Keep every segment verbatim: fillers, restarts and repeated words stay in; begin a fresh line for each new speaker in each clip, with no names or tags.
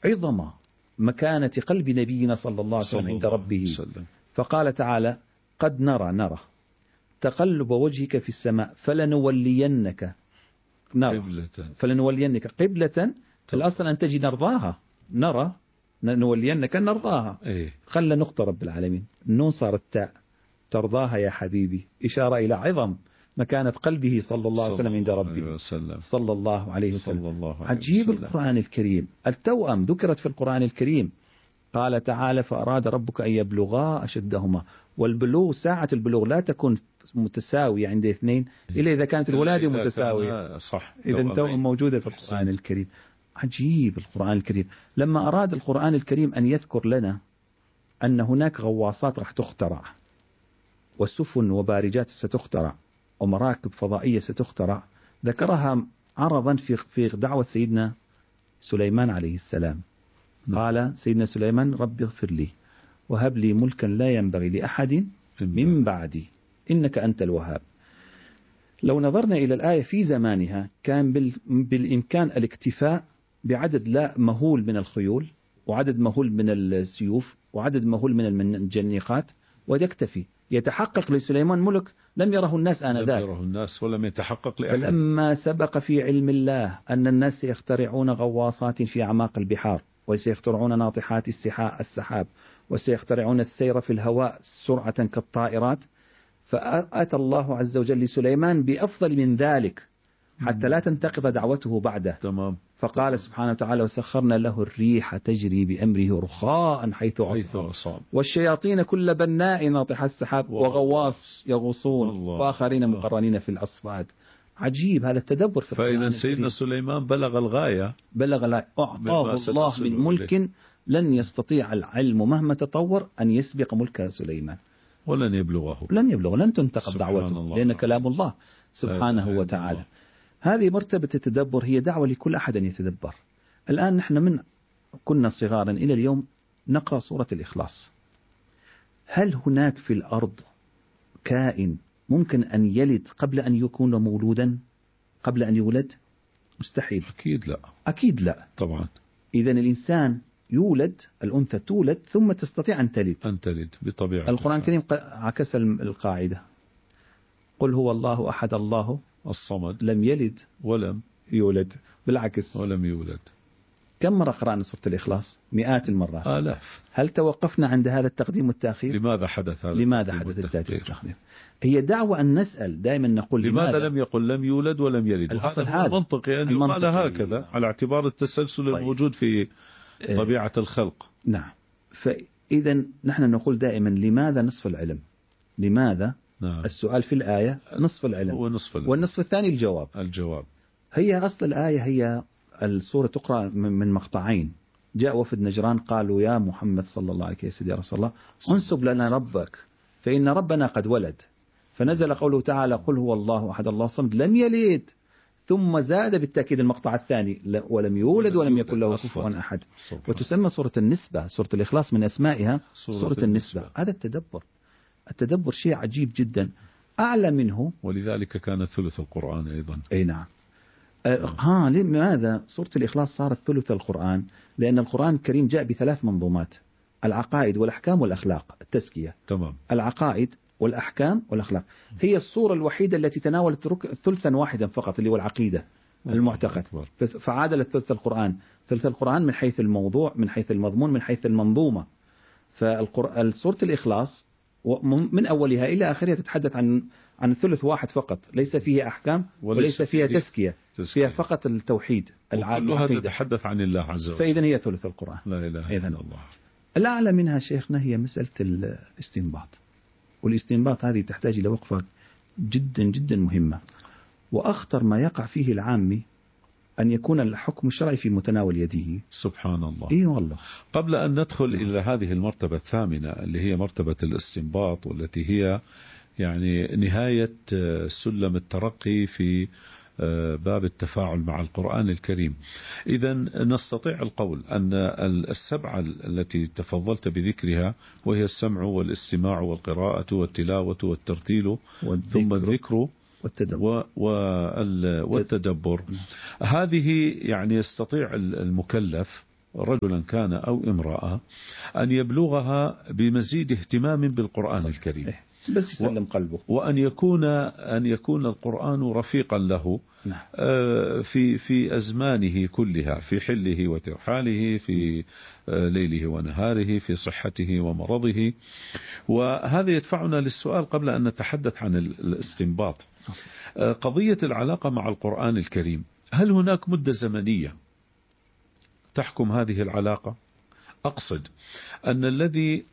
عظم مكانة قلب نبينا صلى الله عليه وسلم عند ربه. فقال تعالى قد نرى نرى تقلب وجهك في السماء فلنولينك نرى فلنولينك قبلة. الأصل أن تجي نرضاها نرى نولينك نرضاها إيه؟ خلى نقطة رب العالمين النون صارت تاء ترضاها يا حبيبي، إشارة إلى عظم مكانة قلبه صلى الله عليه وسلم عند ربه صلى الله عليه وسلم. عجيب القرآن الكريم. التوأم ذكرت في القرآن الكريم، قال تعالى فأراد ربك أن يبلغا أشدهما. والبلوغ ساعة البلوغ لا تكون متساوية عند اثنين إلا إذا كانت الولادة متساوية.
صح.
إذا التوأم موجودة في القرآن الكريم. عجيب القرآن الكريم. لما أراد القرآن الكريم أن يذكر لنا أن هناك غواصات راح تخترع وسفن وبارجات ستخترع ومراكب فضائية ستخترع، ذكرها عرضا في في دعوة سيدنا سليمان عليه السلام. قال سيدنا سليمان رب اغفر لي وهب لي ملكا لا ينبغي لأحد من بعدي إنك أنت الوهاب. لو نظرنا إلى الآية في زمانها كان بالإمكان الاكتفاء بعدد لا مهول من الخيول وعدد مهول من السيوف وعدد مهول من المنجنيقات ويكتفي. يتحقق لسليمان ملك لم يره الناس آنذاك،
لم يره الناس ولم يتحقق لأحد.
فلما سبق في علم الله أن الناس سيخترعون غواصات في أعماق البحار وسيخترعون ناطحات السحاب وسيخترعون السير في الهواء سرعة كالطائرات، فأتى الله عز وجل لسليمان بأفضل من ذلك حتى لا تنتقض دعوته بعده.
تمام.
فقال سبحانه وتعالى وسخرنا له الريح تجري بأمره رخاء حيث أصاب والشياطين كل بناء ناطح السحاب وغواص يغوصون وآخرين مقرنين في الأصفاد. عجيب هذا التدبر في
القرآن. فإذا سيدنا سليمان بلغ الغاية،
بلغ الغاية. أعطاه الله من ملك لن يستطيع العلم مهما تطور أن يسبق ملك سليمان،
ولن يبلغه،
لن يبلغ، لن تنتقد دعوته لأن كلام الله سبحانه وتعالى. الله. هذه مرتبة التدبر هي دعوة لكل أحد أن يتدبر. الآن نحن من كنا صغارا إلى اليوم نقرأ سورة الإخلاص. هل هناك في الأرض كائن ممكن أن يلد قبل أن يكون مولودا، قبل أن يولد؟ مستحيل.
أكيد لا.
أكيد لا
طبعا.
إذن الإنسان يولد، الأنثى تولد ثم تستطيع أن تلد.
أن تلد بطبيعة.
القرآن الكريم عكس القاعدة. قل هو الله أحد الله
الصمد
لم يلد
ولم
يولد، بالعكس
ولم يولد.
كم مرة قرأنا سورة الإخلاص؟ مئات المرات،
آلاف.
هل توقفنا عند هذا التقديم والتأخير؟
لماذا حدث هذا؟
لماذا حدث التقديم والتأخير؟ هي دعوة أن نسأل دائما، نقول
لماذا, لماذا لم يقل لم يولد ولم يلد؟
الأصل هذا
منطقي أن يقال هكذا على اعتبار التسلسل طيب. الموجود في طبيعة الخلق.
نعم. فإذا نحن نقول دائما لماذا نصف العلم؟ لماذا؟ نعم. السؤال في الآية نصف العلم
ونصف العلم.
والنصف الثاني الجواب.
الجواب.
هي أصل الآية هي السورة تقرأ من مقطعين. جاء وفد نجران قالوا يا محمد صلى الله عليه وسلم يا رسول الله انسب لنا ربك فإن ربنا قد ولد، فنزل قوله تعالى قل هو الله أحد الله الصمد لم يلد، ثم زاد بالتأكيد المقطع الثاني ولم يولد ولم يكن له كفوا أحد. وتسمى سورة النسبة، سورة الإخلاص من أسمائها سورة, سورة النسبة. هذا التدبر. التدبر شيء عجيب جدا أعلى منه،
ولذلك كان ثلث القرآن أيضا.
أي نعم. أه ها لماذا سورة الإخلاص صارت ثلث القرآن؟ لأن القرآن الكريم جاء بثلاث منظومات: العقائد والأحكام والأخلاق، التزكية.
تمام.
العقائد والأحكام والأخلاق هي الصورة الوحيدة التي تناولت ثلثا واحدا فقط اللي هو العقيدة المعتقد، فعادل ثلث القرآن. ثلث القرآن من حيث الموضوع، من حيث المضمون، من حيث المنظومة. فالسورة الإخلاص من أولها إلى آخرها تتحدث عن عن ثلث واحد فقط، ليس فيه أحكام وليس فيها تزكية، فيها فقط التوحيد العام.
وكلها تتحدث عن الله عز وجل.
فإذا هي ثلث القرآن.
لا إله إلا الله.
الأعلى منها شيخنا هي مسألة الاستنباط، والاستنباط هذه تحتاج إلى وقفة جدا جدا مهمة. وأخطر ما يقع فيه العامي أن يكون الحكم الشرعي في متناول يده.
سبحان الله.
إيه والله.
قبل أن ندخل إلى هذه المرتبة الثامنة اللي هي مرتبة الاستنباط، والتي هي يعني نهاية سلم الترقي في باب التفاعل مع القرآن الكريم، إذا نستطيع القول أن السبعة التي تفضلت بذكرها، وهي السمع والاستماع والقراءة والتلاوة والترتيل ثم الذكر والتدبر, والتدبر. هذه يعني يستطيع المكلف رجلا كان أو امرأة أن يبلغها بمزيد اهتمام بالقرآن الكريم،
بس يسلم قلبه،
وأن يكون أن يكون القرآن رفيقا له
نعم.
في في أزمانه كلها، في حله وترحاله، في ليله ونهاره، في صحته ومرضه. وهذا يدفعنا للسؤال قبل أن نتحدث عن الاستنباط، قضية العلاقة مع القرآن الكريم، هل هناك مدة زمنية تحكم هذه العلاقة؟ أقصد أن الذي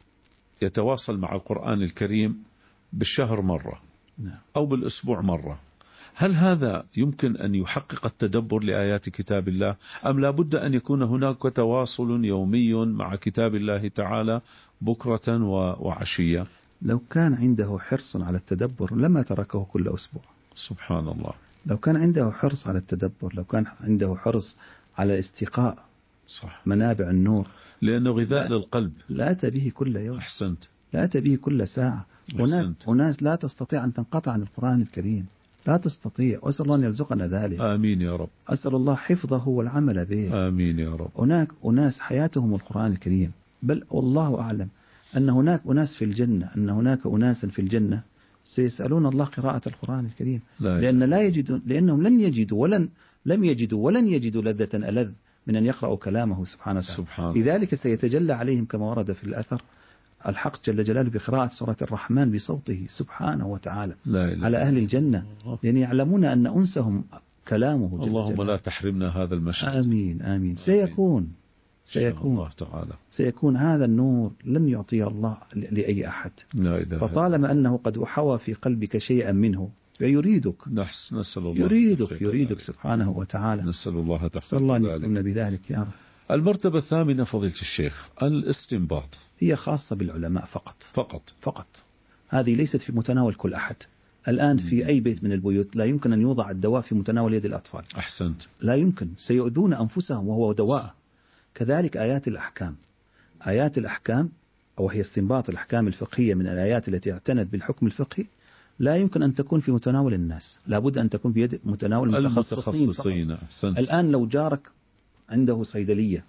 يتواصل مع القرآن الكريم بالشهر مرة أو بالأسبوع مرة، هل هذا يمكن أن يحقق التدبر لآيات كتاب الله، أم لا بد أن يكون هناك تواصل يومي مع كتاب الله تعالى بكرة وعشية؟
لو كان عنده حرص على التدبر لما تركه كل أسبوع.
سبحان الله.
لو كان عنده حرص على التدبر، لو كان عنده حرص على استقاء
صح.
منابع النور،
لأنه غذاء
لا
للقلب،
لا أتى به كل يوم.
أحسنت.
لا أتى به كل ساعة. هناك أناس لا تستطيع أن تنقطع عن القرآن الكريم، لا تستطيع، وأسأل الله أن يرزقنا ذلك.
آمين يا رب.
أسأل الله حفظه والعمل به.
آمين يا رب.
هناك أناس حياتهم القرآن الكريم، بل والله أعلم أن هناك أناس في الجنة، أن هناك أناسا في الجنة سيسألون الله قراءة القرآن الكريم،
لا
لأن لا يجدون، لأنهم لن يجدوا ولن لم يجدوا ولن يجدوا لذة ألذ من أن يقرأوا كلامه سبحانه وتعالى. لذلك سيتجلى عليهم كما ورد في الأثر الحق جل جلاله بقراءة سورة الرحمن بصوته سبحانه وتعالى
لا
على أهل الجنة، لأن يعلمون أن أنسهم كلامه جل
اللهم
جلاله.
لا تحرمنا هذا المشهد.
آمين آمين. سيكون سيكون
الله تعالى.
سيكون هذا النور لن يعطيه الله لأي أحد.
لا إله.
فطالما أنه قد حوى في قلبك شيئا منه فيريدك،
نحس نسأل الله
يريدك يريدك سبحانه وتعالى.
نسأل الله
نسأل الله أن يكرمنا بذلك يا رب.
المرتبة الثامنة فضيلة الشيخ، الاستنباط،
هي خاصة بالعلماء فقط
فقط
فقط. هذه ليست في متناول كل أحد. الآن في أي بيت من البيوت لا يمكن أن يوضع الدواء في متناول يد الأطفال.
أحسنت.
لا يمكن، سيؤذون أنفسهم وهو دواء. كذلك آيات الأحكام، آيات الأحكام أو هي استنباط الأحكام الفقهية من الآيات التي اعتنت بالحكم الفقهي لا يمكن أن تكون في متناول الناس، لابد أن تكون في يد متناول المتخصصين. الآن لو جارك عنده صيدلية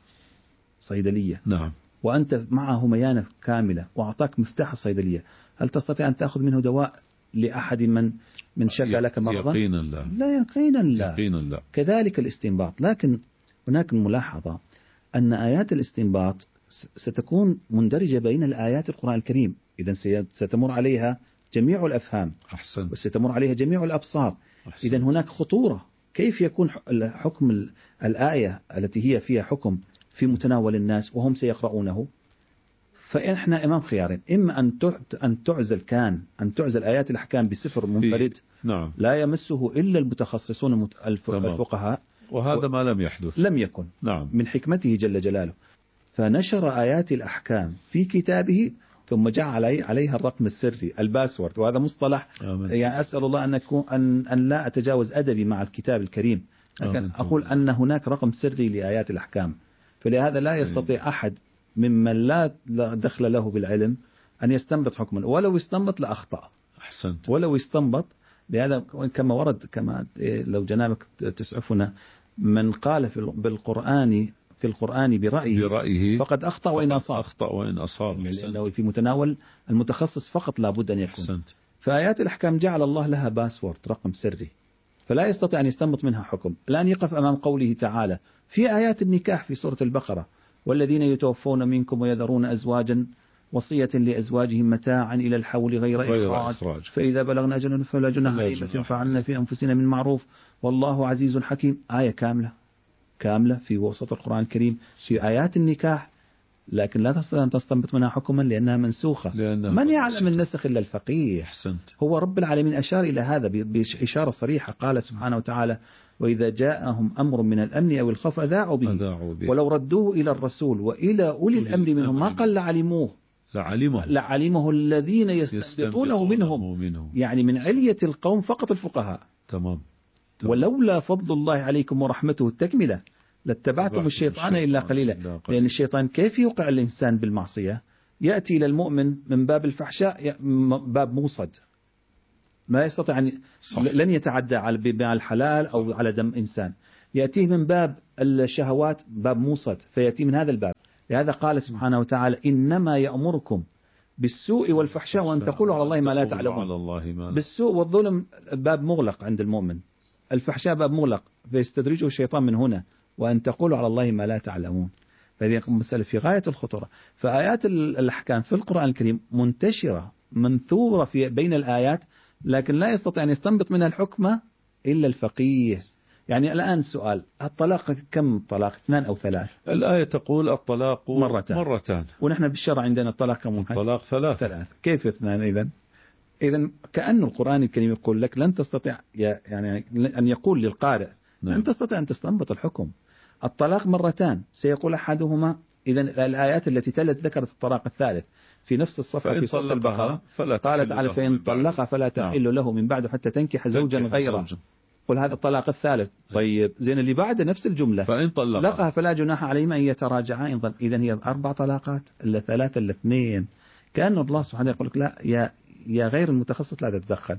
صيدلية
نعم،
وأنت معه ميانة كاملة وأعطاك مفتاح الصيدلية، هل تستطيع أن تأخذ منه دواء لأحد من من شكى لك مرضا؟
يقينا لا.
لا يقينا لا.
يقينا لا.
كذلك الاستنباط، لكن هناك ملاحظة أن آيات الاستنباط ستكون مندرجة بين الآيات القرآن الكريم، إذن ستمر عليها جميع الأفهام.
أحسن.
وستمر عليها جميع الأبصار. إذن هناك خطورة، كيف يكون حكم الآية التي هي فيها حكم في متناول الناس وهم سيقرؤونه؟ فإحنا أمام خيارين، إما أن أن تعزل كان أن تعزل آيات الأحكام بسفر منفرد
نعم.
لا يمسه إلا المتخصصون الفقهاء،
وهذا ما لم يحدث،
لم يكن
نعم.
من حكمته جل جلاله، فنشر آيات الأحكام في كتابه ثم جعل عليها الرقم السري الباسورد، وهذا مصطلح آمين. يعني أسأل الله أن أكون أن أن لا أتجاوز أدبي مع الكتاب الكريم، لكن أقول أن هناك رقم سري لآيات الأحكام، فلهذا لا يستطيع أحد ممن لا دخل له بالعلم أن يستنبط حكما، ولو يستنبط لأخطأ.
أحسنت.
ولو يستنبط، لهذا كما ورد، كما لو جنابك تسعفنا، من قال في بالقرآن في القرآن برأيه,
برأيه
فقد أخطأ وإن أصاب.
أخطأ وإن أصاب.
لأنه في متناول المتخصص فقط لا بد أن يكون.
أحسنت.
فآيات الأحكام جعل الله لها باسورد، رقم سري، فلا يستطيع أن يستنبط منها حكم. الآن يقف أمام قوله تعالى في آيات النكاح في سورة البقرة: والذين يتوفون منكم ويذرون أزواجا وصية لأزواجهم متاعا إلى الحول غير, غير إخراج, إخراج فإذا بلغنا أجلا فلا جناح عليهم فعلنا في أنفسنا من معروف والله عزيز حكيم. آية كاملة كاملة في وسط القرآن الكريم في آيات النكاح، لكن لا تستطيع أن تستنبط منها حكما لأنها منسوخة.
لأنها
من يعلم النسخ إلا الفقيه.
أحسنت.
هو رب العالمين أشار إلى هذا بإشارة صريحة، قال سبحانه وتعالى: وإذا جاءهم أمر من الأمن أو الخوف أذاعوا به, به ولو ردوه إلى الرسول وإلى أولي الأمر منهم ما قال لعلموه
لعلمه,
لعلمه الذين يستنبطونه منهم. منهم يعني من علية القوم فقط الفقهاء.
تمام. تمام.
ولولا فضل الله عليكم ورحمته التكملة لاتبعتم الشيطان إلا قليلا. لأن الشيطان كيف يوقع الإنسان بالمعصية؟ يأتي إلى المؤمن من باب الفحشاء، باب موصد، ما يستطيع أن لن يتعدى على الحلال أو على دم إنسان. يأتيه من باب الشهوات باب موصد فيأتي من هذا الباب. لهذا قال سبحانه وتعالى إنما يأمركم بالسوء والفحشاء وأن تقولوا على الله ما لا تعلمون. بالسوء والظلم باب مغلق عند المؤمن، الفحشاء باب مغلق فيستدرجه الشيطان من هنا، وأن تقولوا على الله ما لا تعلمون. فهذه مسألة في غاية الخطورة. فآيات الأحكام في القرآن الكريم منتشرة منثورة في بين الآيات، لكن لا يستطيع أن يستنبط منها الحكمة إلا الفقيه. يعني الآن سؤال، الطلاق كم طلاق؟ اثنان أو ثلاث؟
الآية تقول الطلاق
مرتان,
مرتان.
ونحن بالشرع عندنا الطلاق كم؟
الطلاق ثلاث.
ثلاث. كيف اثنان إذن؟ إذن كأن القرآن الكريم يقول لك لن تستطيع يعني أن يقول للقارئ نعم. لن تستطيع أن تستنبط الحكم. الطلاق مرتان، سيقول أحدهما إذن الآيات التي تلت ذكرت الطلاق الثالث في نفس الصفحة في سورة البقرة، قالت تعالى فإن طلق فلا تحل نعم. له من بعد حتى تنكح زوجا غيره. قل هذا الطلاق الثالث. طيب زين اللي بعد نفس الجملة
فإن
طلقها فلا جناح عليهما أن يتراجعا إن ظن. إذن هي أربع طلاقات إلا ثلاثة إلا اثنين. كأن الله سبحانه يقول لك لا يا يا غير المتخصص لا تتدخل.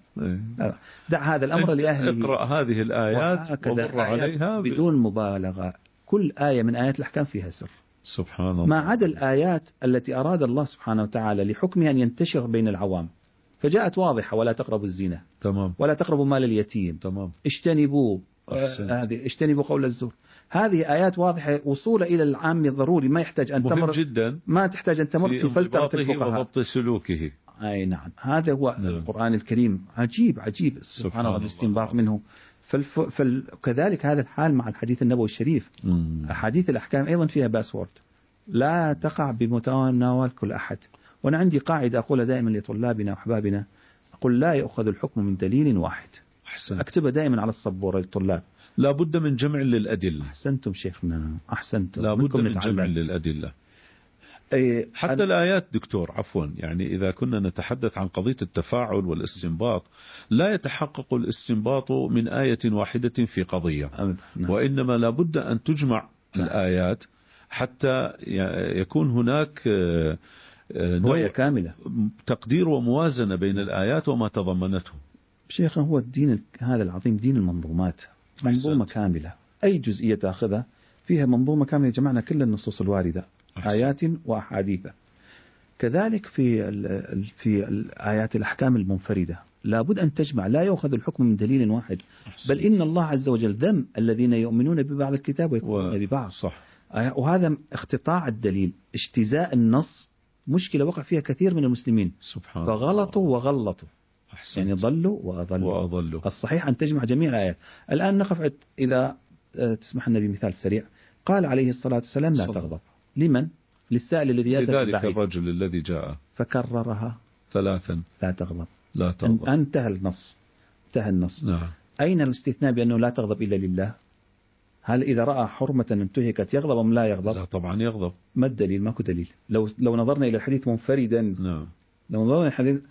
دع هذا الأمر لأهله.
اقرأ هذه الآيات ومر عليها
بدون مبالغة. كل آية من آيات الأحكام فيها سر
سبحان الله،
ما عدا الآيات التي أراد الله سبحانه وتعالى لحكمها أن ينتشر بين العوام، فجاءت واضحة: ولا تقربوا الزنا،
تمام،
ولا تقربوا مال اليتيم،
تمام،
اجتنبوا هذه، اجتنبوا قول الزور. هذه آيات واضحة وصول إلى العام ضروري، ما يحتاج أن تمر
جدا،
ما تحتاج أن تمر في, في فلترة الفقهاء
وضبط سلوكه.
أي نعم، هذا هو نعم. القرآن الكريم عجيب عجيب سبحان الله الاستنباط منه. فالف... فال... كذلك هذا الحال مع الحديث النبوي الشريف. مم. أحاديث الأحكام أيضا فيها باسورد، لا تقع بمتناول كل أحد. وأنا عندي قاعدة أقولها دائما لطلابنا وأحبابنا، أقول لا يؤخذ الحكم من دليل واحد.
أحسن.
أكتبها دائما على السبورة للطلاب.
لا بد من جمع للأدلة.
أحسنتم شيخنا، أحسنتم.
لا بد من جمع للأدلة.
أي
حتى أن... الآيات دكتور عفوا، يعني إذا كنا نتحدث عن قضية التفاعل والاستنباط، لا يتحقق الاستنباط من آية واحدة في قضية. نعم. وإنما لا بد أن تجمع نعم. الآيات حتى يكون هناك
رؤية كاملة،
تقدير وموازنة بين الآيات وما تضمنته.
شيخ هو الدين هذا العظيم دين المنظومات، منظومة كاملة، أي جزئية تأخذها فيها منظومة كاملة، جمعنا كل النصوص الواردة أحسن. آيات وأحاديث. كذلك في في الآيات الأحكام المنفردة لابد أن تجمع، لا يؤخذ الحكم من دليل واحد. أحسن. بل إن الله عز وجل ذم الذين يؤمنون ببعض الكتاب ويكفرون و... ببعض.
صح.
وهذا اختطاع الدليل، اجتزاء النص، مشكلة وقع فيها كثير من المسلمين.
سبحان
فغلطوا
الله.
وغلطوا.
أحسن.
يعني ضلوا وأضلوا.
وأضلوا.
الصحيح أن تجمع جميع الآيات. الآن نقف إذا تسمح لنا بمثال سريع. قال عليه الصلاة والسلام لا تغضب. لمن؟ للسائل الذي يأتي
لذلك البعيد. الرجل الذي جاء
فكررها
ثلاثا
لا تغضب.
لا تغضب.
انتهى النص، انتهى النص.
نعم.
أين الاستثناء بأنه لا تغضب إلا لله؟ هل إذا رأى حرمة انتهكت يغضب أم لا يغضب؟
لا طبعا يغضب.
ما الدليل؟ ماكو دليل. لو لو نظرنا إلى الحديث منفردا،
نعم،
لو نظرنا إلى الحديث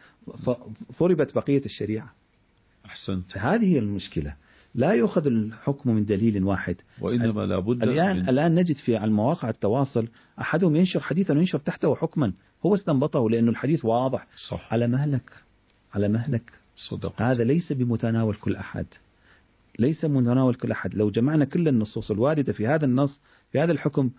ضربت بقية الشريعة.
أحسنت.
هذه هي المشكلة، لا يؤخذ الحكم من دليل واحد،
وإنما لابد.
الآن
من...
الآن نجد في على مواقع التواصل أحدهم ينشر حديثا وينشر تحته حكما هو استنبطه لأنه الحديث واضح.
صح.
على مهلك، على مهلك.
صدق.
هذا ليس بمتناول كل أحد، ليس متناول كل أحد. لو جمعنا كل النصوص الواردة في هذا النص في هذا الحكم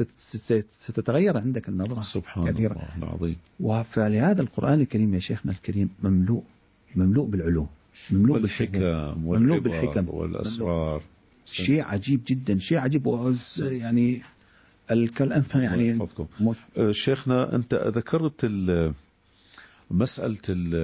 ستتغير عندك النظرة.
سبحان كثيرا. الله العظيم.
وفلهذا القرآن الكريم يا شيخنا الكريم مملوء مملوء بالعلوم، مملوء بالحكم،
مملوء بالحكم والأسرار.
شيء عجيب جدا، شيء عجيب. يعني الكلام يعني
مت... شيخنا أنت ذكرت مسألة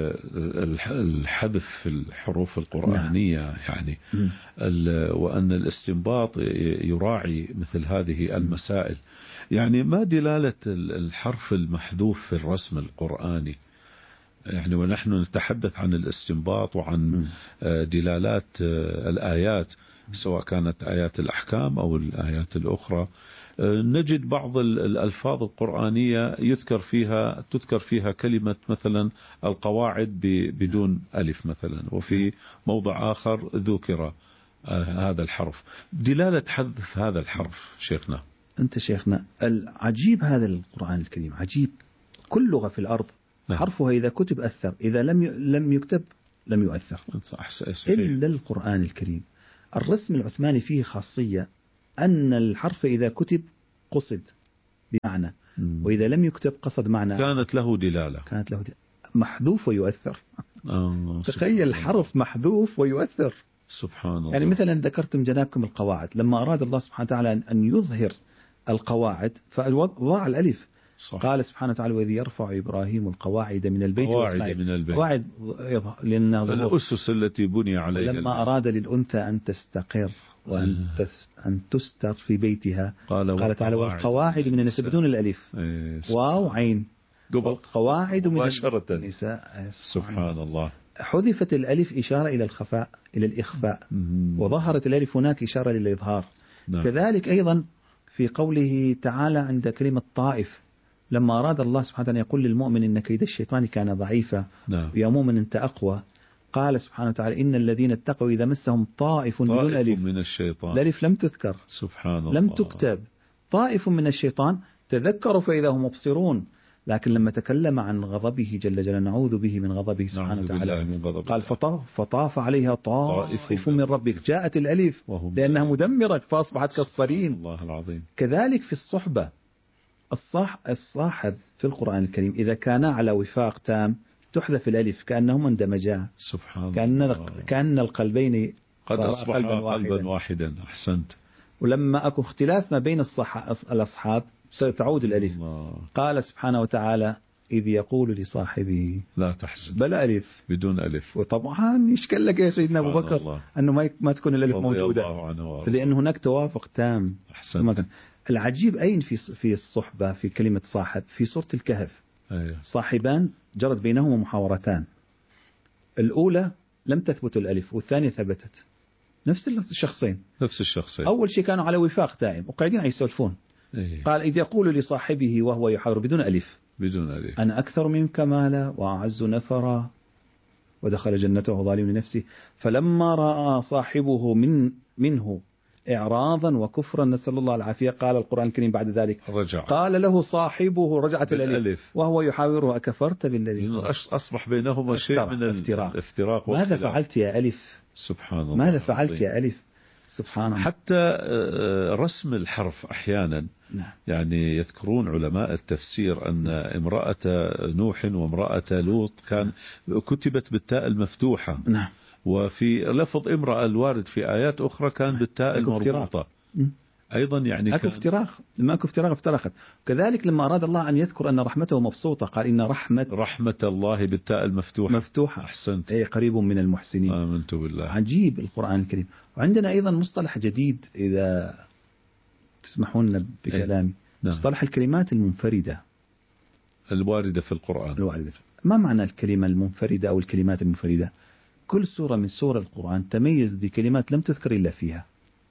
الحذف في الحروف القرآنية. نعم. يعني وأن الاستنباط يراعي مثل هذه المسائل. يعني ما دلالة الحرف المحذوف في الرسم القرآني؟ يعني ونحن نتحدث عن الاستنباط وعن دلالات الآيات سواء كانت آيات الأحكام أو الآيات الأخرى، نجد بعض الألفاظ القرآنية يذكر فيها تذكر فيها كلمة مثلا القواعد بدون ألف مثلا، وفي موضع آخر ذكر هذا الحرف. دلالة حذف هذا الحرف شيخنا.
أنت شيخنا العجيب هذا القرآن الكريم عجيب. كل لغة في الأرض حرفها إذا كتب أثر، إذا لم لم يكتب لم يؤثر.
صح.
إلا القرآن الكريم. الرسم العثماني فيه خاصية أن الحرف إذا كتب قصد بمعنى، وإذا لم يكتب قصد معنى،
كانت له دلالة،
كانت له دلالة. محذوف ويؤثر.
آه
تخيل الحرف محذوف ويؤثر.
سبحان الله.
يعني مثلا ذكرتم جنابكم القواعد، لما أراد الله سبحانه وتعالى أن يظهر القواعد فوضع الألف. صح. قال سبحانه وتعالى: وإذ يرفع إبراهيم القواعد من البيت
قواعد من البيت،
قواعد لأنه
الأسس التي بني عليها.
لما أراد للأنثى أن تستقر وأن أن تستر في بيتها قال, قال تعالى: والقواعد من النساء بدون الألف، واو عين، والقواعد من النساء.
سبحان الله.
حذفت الألف إشارة إلى الخفاء، إلى الإخفاء، وظهرت الألف هناك إشارة للإظهار. نعم. كذلك أيضا في قوله تعالى عند كلمة طائف، لما أراد الله سبحانه وتعالى يقول للمؤمن إن كيد الشيطان كان ضعيفا، نعم. ويا مؤمن أنت أقوى، قال سبحانه وتعالى: إن الذين اتقوا إذا مسهم طائف بدون ألف
من الشيطان،
الألف لم تذكر،
سبحان الله،
لم تكتب، طائف من الشيطان تذكروا فإذا هم مبصرون. لكن لما تكلم عن غضبه جل جلاله، نعوذ به من غضبه سبحانه وتعالى، قال فطاف, فطاف عليها طائف من ربك، جاءت الألف لأنها مدمرة فأصبحت كالصريم.
الله العظيم.
كذلك في الصحبة، الصاح الصاحب في القرآن الكريم إذا كان على وفاق تام تحذف الألف كأنهما اندمجا، سبحان كأن الله، كأن القلبين
قد أصبح قلبا, قلبا واحدا. أحسنت.
ولما أكو اختلاف ما بين الأصحاب ستعود الألف. الله. قال سبحانه وتعالى: إذ يقول لصاحبه
لا تحزن،
بلا ألف،
بدون ألف.
وطبعا يشكل لك يا سيدنا أبو بكر الله. أنه ما ما تكون الألف موجودة، لأن هناك توافق تام.
أحسنت.
العجيب أين في في الصحبة في كلمة صاحب في سورة الكهف. أيه. صاحبان جرت بينهما محاورتان، الأولى لم تثبت الألف والثانية ثبتت، نفس الشخصين
نفس الشخصين
أول شيء كانوا على وفاق دائم وقاعدين يسولفون. أيه. قال: إذ يقول لصاحبه وهو يحاور بدون ألف،
بدون ألف:
أنا أكثر منك مالا وأعز نفرا، ودخل جنته ظالم لنفسه، فلما رأى صاحبه من منه إعراضا وكفرا نسأل الله العافية، قال القرآن الكريم بعد ذلك:
رجع.
قال له صاحبه، رجعت الألف وهو يحاوره: أكفرت بالذي.
أصبح بينهما شيء من
الافتراق.
الافتراق.
ماذا فعلت يا ألف؟
سبحان الله.
ماذا فعلت يا ألف؟ سبحان الله.
حتى رسم الحرف أحيانا، نعم. يعني يذكرون علماء التفسير أن امرأة نوح وامرأة لوط كان كتبت بالتاء المفتوحة، نعم. وفي لفظ امرأة الوارد في آيات أخرى كان بالتاء المربوطة أيضا. يعني
أكو افتراق، ما أكو افتراق افترقت. كذلك لما أراد الله أن يذكر أن رحمته مبسوطة قال: إن رحمة
رحمة الله بالتاء المفتوحة
مفتوحة.
أحسنت.
أي قريب من المحسنين.
آمنت بالله.
عجيب القرآن الكريم. وعندنا أيضا مصطلح جديد إذا تسمحون بكلامي، نعم. مصطلح الكلمات المنفردة
الواردة في القرآن.
الواردة. ما معنى الكلمة المنفردة أو الكلمات المنفردة؟ كل سورة من سور القرآن تميز بكلمات لم تذكر إلا فيها،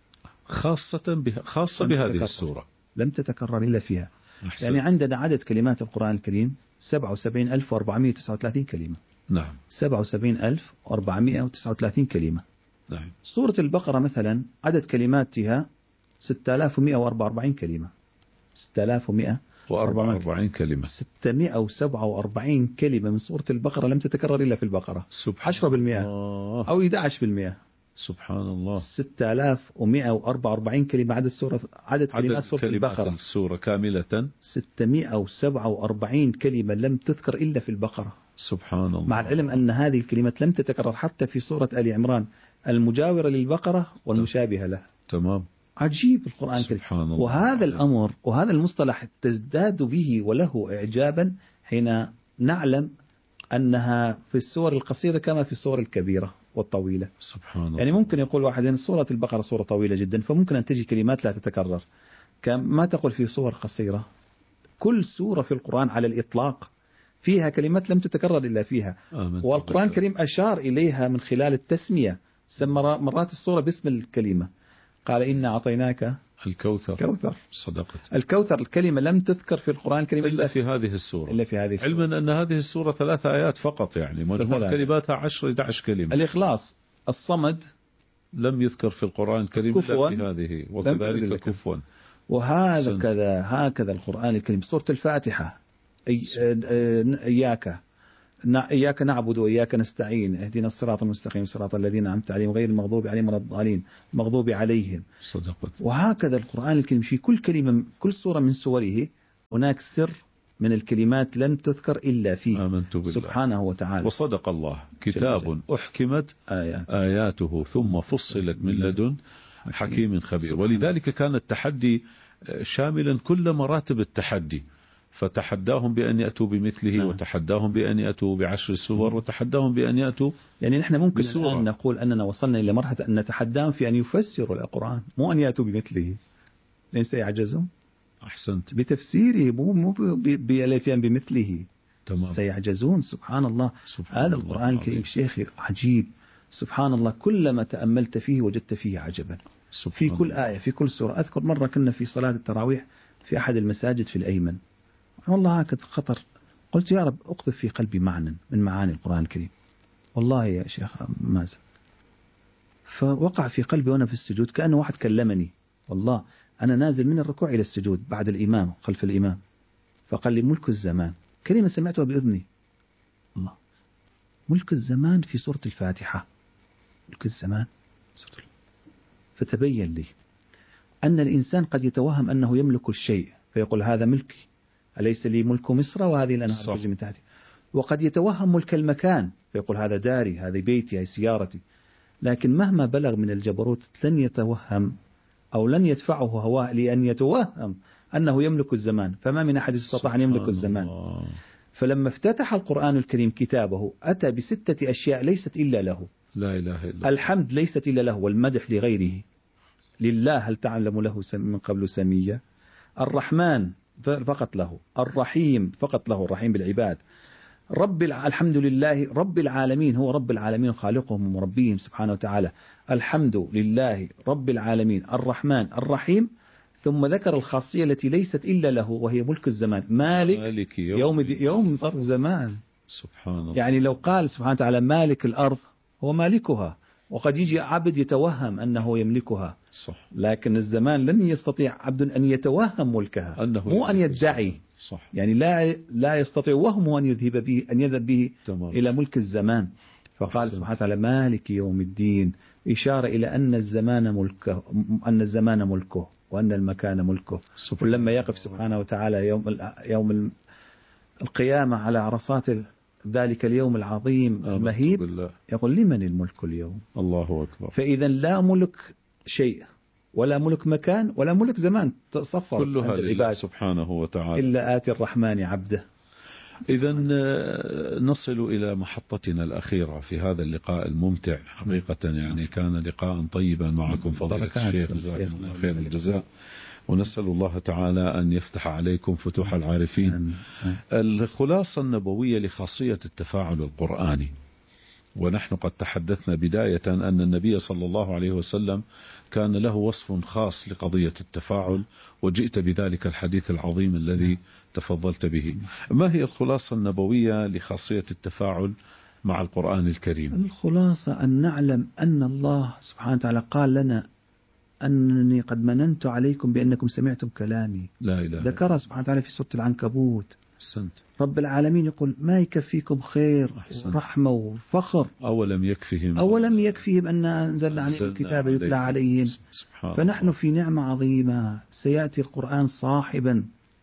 خاصة بها خاصة بهذه السورة
لم تتكرر إلا فيها.
أحسن.
يعني عندنا عدد كلمات القرآن الكريم سبعة وسبعين ألف وأربعمائة وتسعة وثلاثين كلمة.
نعم.
سبعة وسبعين ألف وأربعمائة وتسعة وثلاثين كلمة.
نعم.
سورة البقرة مثلا عدد كلماتها ستة آلاف ومائة وأربعة وأربعين كلمة. ستة آلاف ومائة
وأربعة وأربعين كلمة.
ستمائة وسبعة وأربعين كلمة من سورة البقرة لم تتكرر إلا في البقرة. عشرة بالمئة أو أحد عشر بالمئة.
سبحان الله.
ستة آلاف ومائة وأربعة وأربعين كلمة عدد السورة، عدد كلمات سورة البقرة.
السورة كاملة
ستمائة وسبعة وأربعين كلمة لم تذكر إلا في البقرة.
سبحان الله.
مع العلم أن هذه الكلمات لم تتكرر حتى في سورة آل عمران المجاورة للبقرة والمشابهة له.
تمام.
عجيب القرآن الكريم. وهذا الأمر وهذا المصطلح تزداد به وله إعجابا حين نعلم أنها في السور القصيرة كما في السور الكبيرة والطويلة.
سبحان الله.
يعني ممكن يقول واحد إن سورة البقرة سورة طويلة جدا فممكن أن تجي كلمات لا تتكرر، كما تقول في سور قصيرة. كل سورة في القرآن على الإطلاق فيها كلمات لم تتكرر إلا فيها، والقرآن الكريم أشار إليها من خلال التسمية، سمى مرات السورة باسم الكلمة، قال إنا أعطيناك
الكوثر.
كوثر.
صدقت.
الكوثر الكلمة لم تذكر في القرآن الكريم
إلا في هذه السورة.
إلا في هذه السورة.
علما أن هذه السورة ثلاث آيات فقط، يعني مجموع كلماتها عشر إحدى عشر كلمة.
الإخلاص، الصمد
لم يذكر في القرآن الكريم إلا في هذه، وكذلك كفوا.
وهذا كذا هكذا القرآن الكريم. سورة الفاتحة إياك، إياك نعبد وإياك نستعين اهدنا الصراط المستقيم صراط الذين أنعمت عليهم غير المغضوب عليهم ولا الضالين المغضوب عليهم.
صدقت.
وهكذا القرآن الكريم في كل كلمة كل سورة من سوره هناك سر من الكلمات لم تذكر إلا فيه.
آمنت بالله
سبحانه وتعالى.
وصدق الله. كتاب أحكمت
آيات.
آياته ثم فصلت من لدن حكيم خبير. ولذلك كان التحدي شاملا كل مراتب التحدي، فتحداهم بأن يأتوا بمثله، وتحداهم بأن يأتوا بعشر سور، وتحداهم بأن يأتوا
يعني نحن ممكن
بسورة.
الآن نقول أننا وصلنا إلى مرحلة أن نتحداهم في أن يفسروا القرآن، مو أن يأتوا بمثله، لأن سيعجزون.
أحسنت.
بتفسيره، مو مو بالاتيان بمثله.
تمام.
سيعجزون. سبحان الله.
سبحان
هذا
الله
القرآن الكريم شيخي عجيب. سبحان الله، كلما تأملت فيه وجدت فيه عجبا. في كل آية، في كل سورة. أذكر مرة كنا في صلاة التراويح في أحد المساجد في الأيمن، والله هكذا خطر، قلت يا رب أقذف في قلبي معنى من معاني القرآن الكريم، والله يا شيخ مازن، فوقع في قلبي وأنا في السجود كأنه واحد كلمني، والله أنا نازل من الركوع إلى السجود بعد الإمام خلف الإمام، فقال لي ملك الزمان، كلمة سمعتها بإذني، الله، ملك الزمان في سورة الفاتحة، ملك الزمان سورة. فتبين لي أن الإنسان قد يتوهم أنه يملك الشيء فيقول هذا ملكي، أليس لي ملك مصر وهذه الأنهار تجري من تحتي، وقد يتوهم ملك المكان فيقول هذا داري، هذه بيتي، هذه سيارتي، لكن مهما بلغ من الجبروت لن يتوهم أو لن يدفعه هواه لأن يتوهم أنه يملك الزمان، فما من أحد استطاع أن يملك الزمان. فلما افتتح القرآن الكريم كتابه أتى بستة أشياء ليست إلا له.
لا إله إلا الله.
الحمد ليست إلا له، والمدح لغيره، لله هل تعلم له من قبل سمية، الرحمن فقط له، الرحيم فقط له، الرحيم بالعباد، رب الع... الحمد لله رب العالمين، هو رب العالمين خالقهم ومربيهم سبحانه وتعالى، الحمد لله رب العالمين الرحمن الرحيم، ثم ذكر الخاصية التي ليست إلا له وهي ملك الزمان، مالك, مالك يوم يوم, دي يوم ظرف زمان.
سبحان الله.
يعني لو قال سبحانه وتعالى مالك الأرض هو مالكها، وقد يجي عبد يتوهم أنه يملكها،
صح.
لكن الزمان لن يستطيع عبد أن يتوهم ملكها، مو أن يدعي،
صح.
يعني لا لا يستطيع وهم أن يذهب به أن يذهب به
تمام.
إلى ملك الزمان، فقال سبحانه وتعالى مالك يوم الدين، إشارة إلى أن الزمان ملكه، أن الزمان ملكه وأن المكان ملكه. ولما يقف سبحانه وتعالى يوم يوم القيامة على عرصات ذلك اليوم العظيم المهيب يقول لمن الملك اليوم؟
الله أكبر.
فإذا لا ملك شيء ولا ملك مكان ولا ملك زمان، تصفر
كلها لله سبحانه وتعالى،
إلا آتي الرحمن عبده.
إذا نصل إلى محطتنا الأخيرة في هذا اللقاء الممتع حقيقة، يعني كان لقاء طيبا معكم فضيلة الشيخ، جزاكم الله خير الجزاء، ونسأل الله تعالى أن يفتح عليكم فتوح العارفين. الخلاصة النبوية لخاصية التفاعل القرآني، ونحن قد تحدثنا بداية أن النبي صلى الله عليه وسلم كان له وصف خاص لقضية التفاعل، وجئت بذلك الحديث العظيم الذي تفضلت به. ما هي الخلاصة النبوية لخاصية التفاعل مع القرآن الكريم؟
الخلاصة أن نعلم أن الله سبحانه وتعالى قال لنا أنني قد مننت عليكم بأنكم سمعتم كلامي،
لا إله.
ذكرها سبحانه وتعالى في سورة العنكبوت.
أحسنت.
رب العالمين يقول ما يكفيكم خير ورحمة وفخر،
أولم يكفهم
أولم يكفيهم أن أنزلنا عليهم الكتاب يتلى عليهم. فنحن في نعمة عظيمة، سيأتي القرآن صاحبا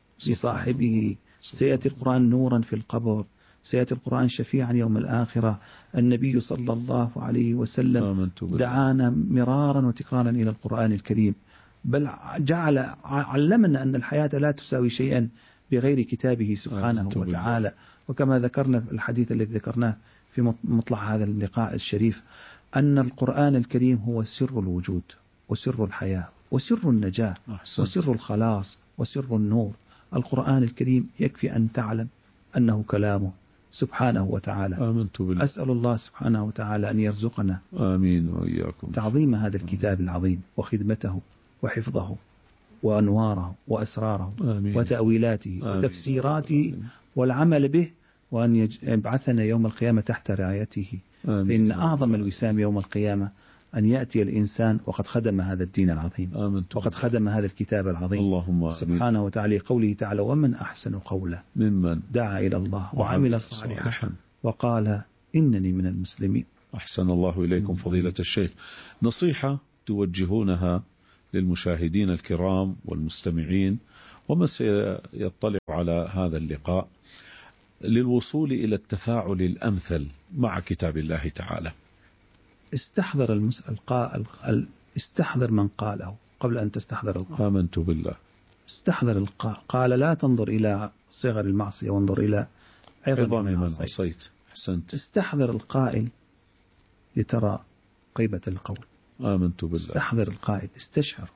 لصاحبه، سيأتي القرآن نورا في القبر، سيأتي القرآن شفيعا يوم الآخرة. النبي صلى الله عليه وسلم دعانا مرارا وتكرارا إلى القرآن الكريم، بل جعل علمنا أن الحياة لا تساوي شيئا بغير كتابه سبحانه وتعالى. وكما ذكرنا في الحديث الذي ذكرناه في مطلع هذا اللقاء الشريف أن القرآن الكريم هو سر الوجود وسر الحياة وسر النجاة وسر الخلاص وسر النور. القرآن الكريم يكفي أن تعلم أنه كلامه سبحانه وتعالى.
آمنت بالله.
أسأل الله سبحانه وتعالى أن يرزقنا
آمين وإياكم
تعظيم هذا الكتاب العظيم وخدمته وحفظه وأنواره وأسراره آمين. وتأويلاته آمين. وتفسيراته آمين. والعمل به، وأن يبعثنا يوم القيامة تحت رعايته. آمين. فإن أعظم الوسام يوم القيامة أن يأتي الإنسان وقد خدم هذا الدين العظيم
آمنت.
وقد خدم هذا الكتاب العظيم
اللهم
سبحانه وتعالى. قوله تعالى ومن أحسن قولا
ممن
دعا إلى الله وعمل صالحا وقال إنني من المسلمين.
أحسن الله إليكم فضيلة الشيخ. نصيحة توجهونها للمشاهدين الكرام والمستمعين ومن سيطلع على هذا اللقاء للوصول إلى التفاعل الأمثل مع كتاب الله تعالى.
استحضر المسأل قال استحضر من قاله قبل أن تستحضر القائل.
آمنت بالله.
استحضر القائل قال لا تنظر إلى صغر المعصية وانظر إلى عظم من
عصيت. أحسنت.
استحضر القائل لترى قيبة القول.
آمنت بالله.
استحضر القائل استشعر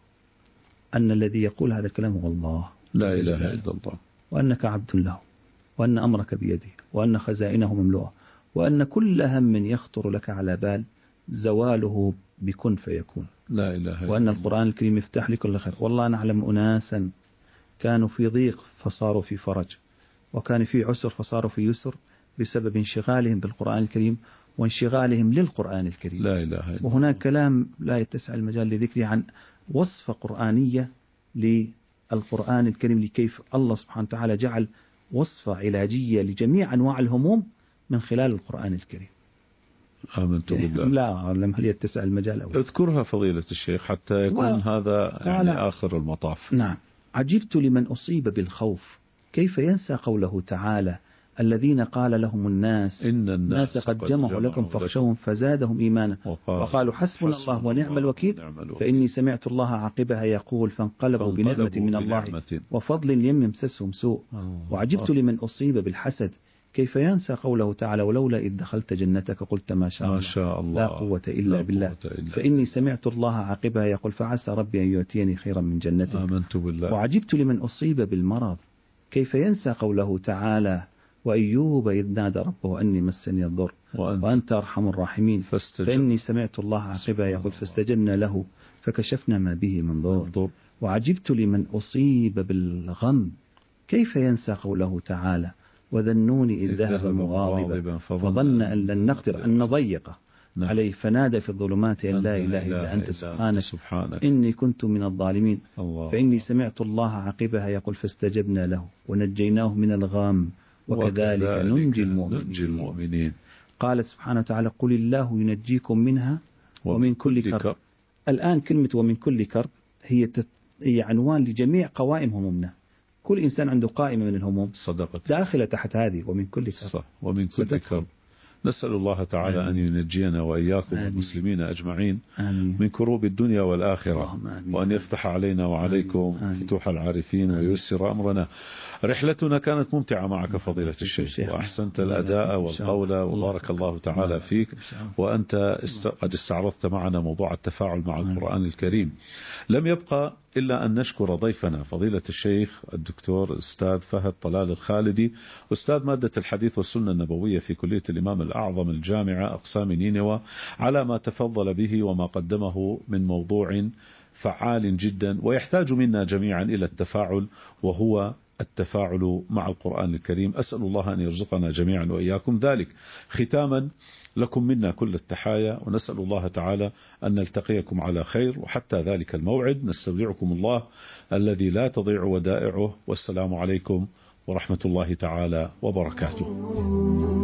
أن الذي يقول هذا الكلام هو الله
لا إله إلا الله،
وأنك عبد له، وأن أمرك بيده، وأن خزائنه مملوءة، وأن كل هم يخطر لك على بال زواله بكن فيكون.
لا إله إلا الله.
وأن القرآن الكريم يفتح لكل خير. والله نعلم أناسا كانوا في ضيق فصاروا في فرج، وكان في عسر فصاروا في يسر بسبب انشغالهم بالقرآن الكريم وانشغالهم للقرآن الكريم.
لا إله إلا الله.
وهناك كلام لا يتسع المجال لذكره عن وصفة قرآنية للقرآن الكريم، لكيف الله سبحانه وتعالى جعل وصفة علاجية لجميع أنواع الهموم من خلال القرآن الكريم.
آمنت بالله.
لا أعلم هل يتسع المجال أو
اذكرها فضيلة الشيخ حتى يكون و... هذا يعني آخر المطاف.
نعم. عجبت لمن أصيب بالخوف كيف ينسى قوله تعالى الذين قال لهم الناس
إن الناس
قد جمعوا لكم فاخشوهم فزادهم إيمانا
وقال
وقالوا حسبنا الله ونعم الوكيل فإني سمعت الله عاقبها يقول فانقلبوا بنعمة من الله وفضل لم يمسسهم سوء. وعجبت لمن أصيب بالحسد كيف ينسى قوله تعالى ولولا إذ دخلت جنتك قلت ما شاء الله,
ما شاء الله
لا قوة إلا
لا
بالله
قوة إلا
فإني سمعت الله عاقبها يقول فعسى ربي أن يؤتيني خيرا من جنتك.
آمنت بالله.
وعجبت لمن أصيب بالمرض كيف ينسى قوله تعالى وأيوب إذ نادى ربه أني مسني الضر وأنت, وأنت أرحم الراحمين فإني سمعت الله عاقبها يقول فاستجبنا له فكشفنا ما به من ضر. وعجبت لمن أصيب بالغم كيف ينسى قوله تعالى وذنون إذ ذهب مغاضبا فظن أن لن نقدر أن نضيقه نعم. عليه فنادى في الظلمات أن لا إله إلا أنت سبحانك, سبحانك إني كنت من الظالمين. الله. فإني سمعت الله عاقبها يقول فاستجبنا له ونجيناه من الغام وكذلك ننجي المؤمنين.
المؤمنين.
قال سبحانه وتعالى قل الله ينجيكم منها ومن كل كرب. الآن كلمة ومن كل كرب هي, تت... هي عنوان لجميع قوائم همومنا. كل إنسان عنده قائمة من الهموم
صدقت
داخلة تحت هذه ومن كل كرب.
صح. ومن كل كرب. نسأل الله تعالى آمين. أن ينجينا وإياكم المسلمين أجمعين آمين. من كروب الدنيا والآخرة وأن يفتح علينا وعليكم آمين. فتوح العارفين آمين. ويسر أمرنا. رحلتنا كانت ممتعة معك فضيلة الشيخ وأحسنت الأداء والقول وبارك الله تعالى فيك. وأنت است... قد استعرضت معنا موضوع التفاعل مع القرآن الكريم. لم يبقى إلا أن نشكر ضيفنا فضيلة الشيخ الدكتور أستاذ فهد طلال الخالدي أستاذ مادة الحديث والسنة النبوية في كلية الإمام الأعظم الجامعة أقسام نينوى على ما تفضل به وما قدمه من موضوع فعال جدا ويحتاج منا جميعا إلى التفاعل وهو التفاعل مع القرآن الكريم. أسأل الله أن يرزقنا جميعا وإياكم ذلك. ختاما لكم منا كل التحايا ونسأل الله تعالى أن نلتقيكم على خير وحتى ذلك الموعد نستودعكم الله الذي لا تضيع ودائعه والسلام عليكم ورحمة الله تعالى وبركاته.